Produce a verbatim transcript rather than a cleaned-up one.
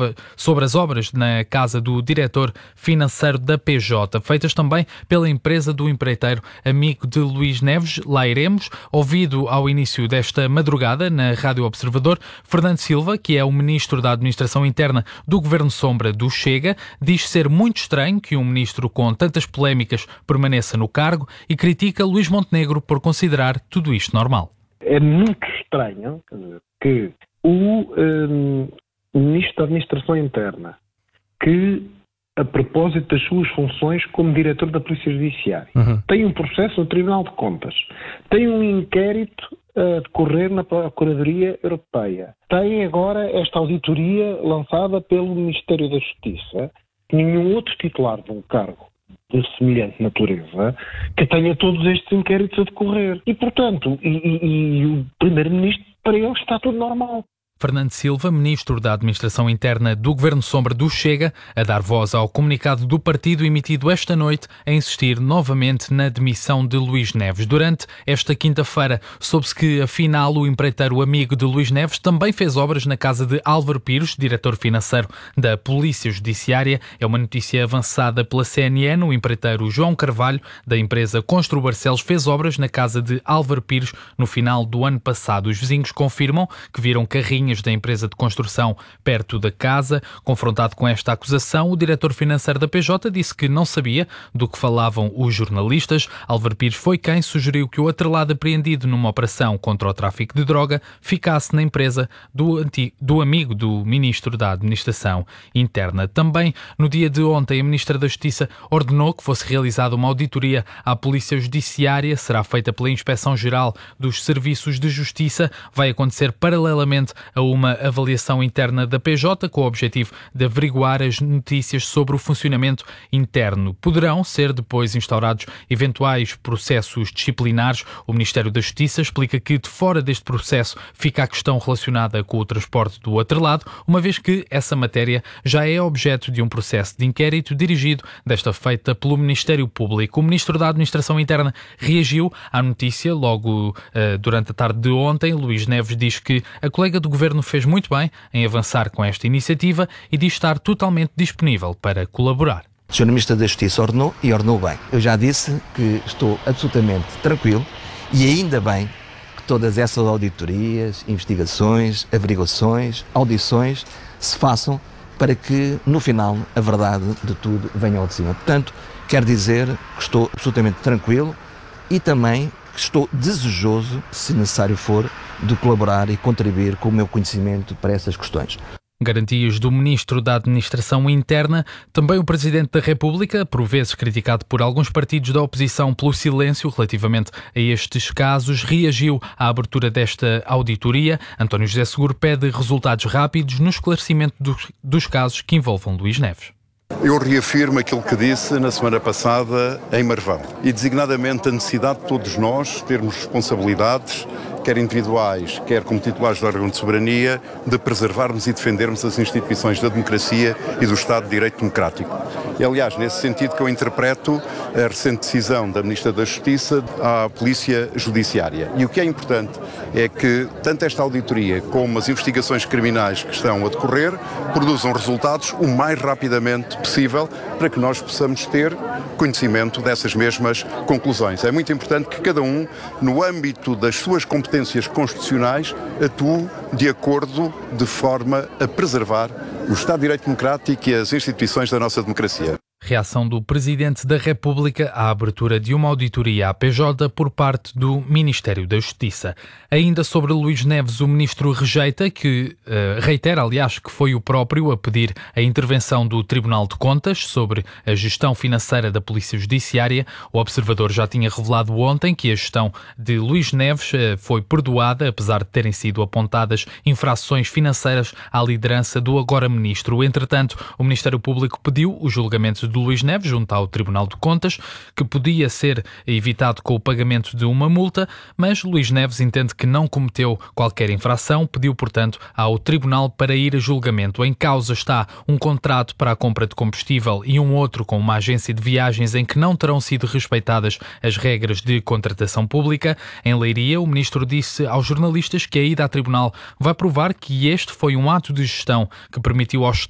sobre, sobre as obras na casa do diretor financeiro da P J, feitas também pela empresa do empreiteiro amigo de Luís Neves. Lá iremos. Ouvido ao início desta madrugada na Rádio Observador, Fernando Silva, que é o ministro da Administração Interna do Governo Sombra do Chega, diz ser muito estranho que um ministro com tantas polémicas permaneça no cargo e critica Luís Montenegro por considerar tudo isto normal. É muito estranho que o um, ministro da Administração Interna, que a propósito das suas funções como diretor da Polícia Judiciária, uhum. tem um processo no Tribunal de Contas, tem um inquérito a decorrer na Procuradoria Europeia, tem agora esta auditoria lançada pelo Ministério da Justiça, nenhum outro titular de um cargo de semelhante natureza que tenha todos estes inquéritos a decorrer. E, portanto, e, e, e o Primeiro-Ministro, para ele, está tudo normal. Fernando Silva, ministro da Administração Interna do Governo Sombra do Chega, a dar voz ao comunicado do partido emitido esta noite a insistir novamente na demissão de Luís Neves. Durante esta quinta-feira, soube-se que, afinal, o empreiteiro amigo de Luís Neves também fez obras na casa de Álvaro Pires, diretor financeiro da Polícia Judiciária. É uma notícia avançada pela C N N. O empreiteiro João Carvalho, da empresa Constru Barcelos, fez obras na casa de Álvaro Pires no final do ano passado. Os vizinhos confirmam que viram carrinhas da empresa de construção perto da casa. Confrontado com esta acusação, o diretor financeiro da P J disse que não sabia do que falavam os jornalistas. Álvaro Pires foi quem sugeriu que o atrelado apreendido numa operação contra o tráfico de droga ficasse na empresa do, antigo, do amigo do ministro da Administração Interna. Também, no dia de ontem, a ministra da Justiça ordenou que fosse realizada uma auditoria à Polícia Judiciária. Será feita pela Inspeção-Geral dos Serviços de Justiça. Vai acontecer paralelamente a uma avaliação interna da P J com o objetivo de averiguar as notícias sobre o funcionamento interno. Poderão ser depois instaurados eventuais processos disciplinares. O Ministério da Justiça explica que de fora deste processo fica a questão relacionada com o transporte do atrelado, uma vez que essa matéria já é objeto de um processo de inquérito dirigido, desta feita, pelo Ministério Público. O Ministro da Administração Interna reagiu à notícia logo uh, durante a tarde de ontem. Luís Neves diz que a colega do Governo fez muito bem em avançar com esta iniciativa e diz estar totalmente disponível para colaborar. O senhor Ministro da Justiça ordenou e ordenou bem. Eu já disse que estou absolutamente tranquilo e ainda bem que todas essas auditorias, investigações, averiguações, audições se façam para que no final a verdade de tudo venha ao de cima. Portanto, quero dizer que estou absolutamente tranquilo e também que estou desejoso, se necessário for, de colaborar e contribuir com o meu conhecimento para essas questões. Garantias do Ministro da Administração Interna. Também o Presidente da República, por vezes criticado por alguns partidos da oposição pelo silêncio relativamente a estes casos, reagiu à abertura desta auditoria. António José Seguro pede resultados rápidos no esclarecimento dos, dos casos que envolvam Luís Neves. Eu reafirmo aquilo que disse na semana passada em Marvão e designadamente a necessidade de todos nós termos responsabilidades, quer individuais, quer como titulares do órgão de soberania, de preservarmos e defendermos as instituições da democracia e do Estado de Direito Democrático. E, aliás, nesse sentido que eu interpreto a recente decisão da Ministra da Justiça à Polícia Judiciária. E o que é importante é que tanto esta auditoria como as investigações criminais que estão a decorrer produzam resultados o mais rapidamente possível para que nós possamos ter conhecimento dessas mesmas conclusões. É muito importante que cada um, no âmbito das suas competências constitucionais, atue de acordo, de forma a preservar o Estado de Direito Democrático e as instituições da nossa democracia. Reação do Presidente da República à abertura de uma auditoria à P J por parte do Ministério da Justiça. Ainda sobre Luís Neves, o Ministro rejeita que, uh, reitera, aliás, que foi o próprio a pedir a intervenção do Tribunal de Contas sobre a gestão financeira da Polícia Judiciária. O Observador já tinha revelado ontem que a gestão de Luís Neves uh, foi perdoada, apesar de terem sido apontadas infrações financeiras à liderança do agora Ministro. Entretanto, o Ministério Público pediu o julgamento de Luís Neves junto ao Tribunal de Contas, que podia ser evitado com o pagamento de uma multa, mas Luís Neves entende que não cometeu qualquer infração, pediu, portanto, ao Tribunal para ir a julgamento. Em causa está um contrato para a compra de combustível e um outro com uma agência de viagens em que não terão sido respeitadas as regras de contratação pública. Em Leiria, o Ministro disse aos jornalistas que a ida a Tribunal vai provar que este foi um ato de gestão que permitiu aos